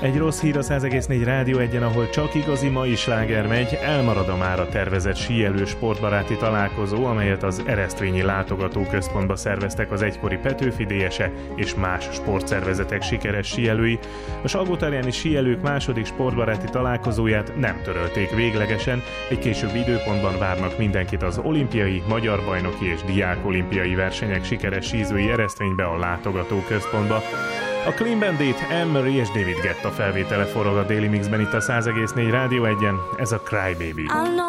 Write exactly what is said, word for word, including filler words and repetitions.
Egy rossz hír a száz egész négy Rádió egyen, ahol csak igazi mai sláger megy, elmarad a mára tervezett síelő sportbaráti találkozó, amelyet az Eresztvényi Látogatóközpontba szerveztek az egykori Petőfi Déese és más sportszervezetek sikeres síelői. A salgótarjáni síelők második sportbaráti találkozóját nem törölték véglegesen, egy későbbi időpontban várnak mindenkit az olimpiai, magyar bajnoki és diák olimpiai versenyek sikeres sízői Eresztvénybe a Látogatóközpontba. A Clean Bandit, Anne Marie és David Guetta felvétele forog a Daily Mixben itt a száz egész négy Rádió egyen, ez a Cry Baby.